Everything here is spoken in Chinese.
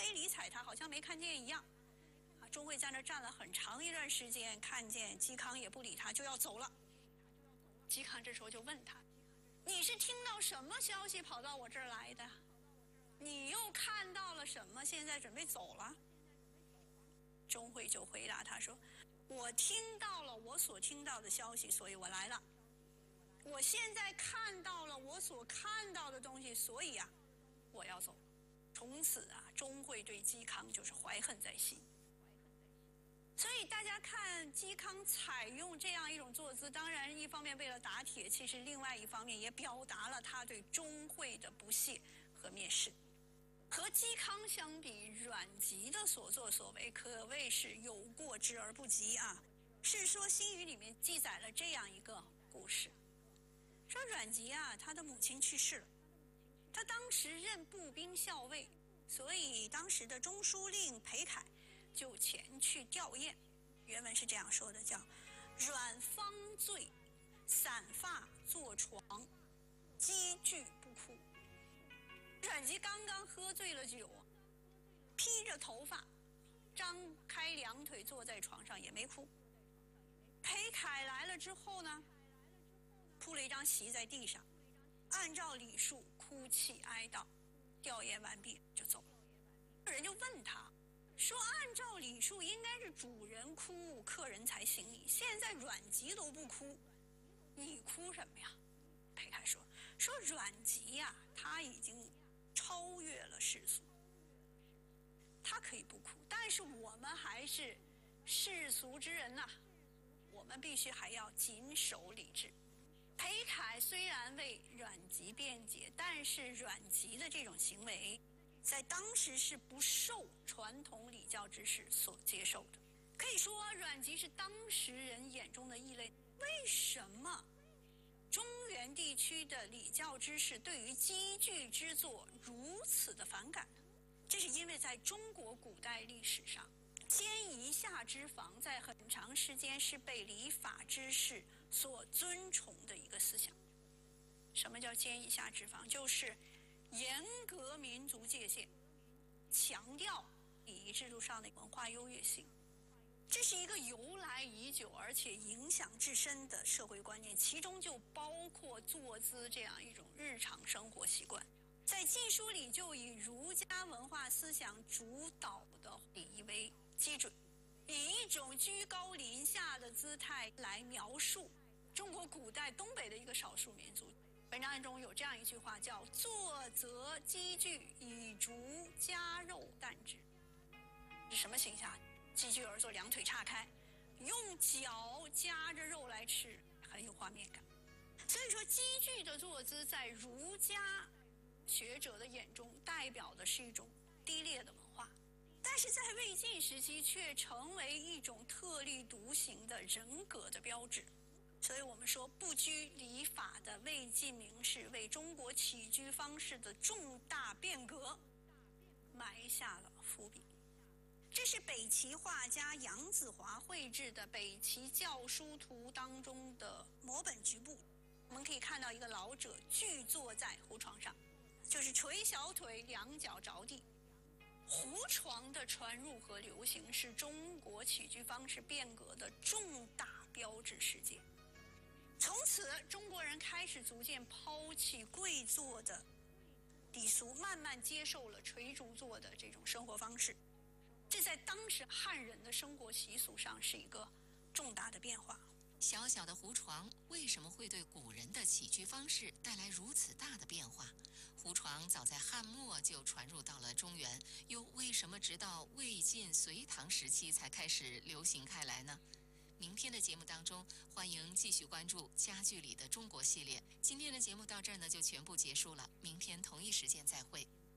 没理睬他，好像没看见一样。钟会在那儿站了很长一段时间，看见嵇康也不理他，就要走了。嵇康这时候就问他：“你是听到什么消息跑到我这儿来的？你又看到了什么？现在准备走了？”钟会就回答他说：“我听到了我所听到的消息，所以我来了。我现在看到了我所看到的东西，所以我要走。”从此钟会对嵇康就是怀恨在心。所以大家看嵇康采用这样一种坐姿，当然一方面为了打铁，其实另外一方面也表达了他对钟会的不屑和蔑视。和嵇康相比，阮籍的所作所为可谓是有过之而不及啊。《世说新语》里面记载了这样一个故事，说阮籍他的母亲去世了，他当时任步兵校尉，所以当时的中书令裴楷就前去吊唁。原文是这样说的，叫阮方醉，散发坐床，积聚不哭。阮籍刚刚喝醉了酒，披着头发，张开两腿坐在床上也没哭。裴楷来了之后呢，铺了一张席在地上，按照礼数哭泣哀悼，吊唁完毕就走了。有人就问他说，按照礼数应该是主人哭，客人才行礼，现在阮籍都不哭，你哭什么呀？裴楷说阮籍他已经超越了世俗，他可以不哭，但是我们还是世俗之人我们必须还要谨守礼制。裴楷虽然为阮籍辩解，但是阮籍的这种行为在当时是不受传统礼教之士所接受的。可以说阮籍是当时人眼中的异类。为什么中原地区的礼教之士对于积聚之作如此的反感呢？这是因为在中国古代历史上，奸夷下之防在很长时间是被礼法之士所尊崇的一个思想。什么叫奸夷下之防？就是严格民族界限，强调礼仪制度上的文化优越性。这是一个由来已久而且影响至深的社会观念，其中就包括坐姿这样一种日常生活习惯。在记书里就以儒家文化思想主导的礼仪为基准，以一种居高临下的姿态来描述中国古代东北的一个少数民族。文章中有这样一句话，叫坐则积聚，以竹夹肉啖之。是什么形象？积聚而坐，两腿岔开，用脚夹着肉来吃，很有画面感。所以说积聚的坐姿在儒家学者的眼中代表的是一种低劣的文化，但是在魏晋时期却成为一种特立独行的人格的标志。所以我们说，不拘礼法的魏晋名士为中国起居方式的重大变革埋下了伏笔。这是北齐画家杨子华绘制的《北齐教书图》当中的摹本局部。我们可以看到一个老者踞坐在胡床上，就是垂小腿，两脚着地。胡床的传入和流行是中国起居方式变革的重大标志事件。从此，中国人开始逐渐抛弃跪坐的礼俗，慢慢接受了垂足坐的这种生活方式。这在当时汉人的生活习俗上是一个重大的变化。 小小的胡床为什么会对古人的起居方式带来如此大的变化？胡床早在汉末就传入到了中原，又为什么直到魏晋隋唐时期才开始流行开来呢？明天的节目当中，欢迎继续关注家具里的中国系列。今天的节目到这儿呢就全部结束了，明天同一时间再会。